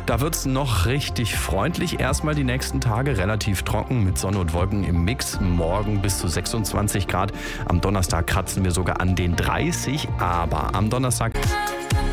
Da wird es noch richtig freundlich. Erstmal die nächsten Tage relativ trocken mit Sonne und Wolken im Mix. Morgen bis zu 26 Grad. Am Donnerstag kratzen wir sogar an den 30. Aber am Donnerstag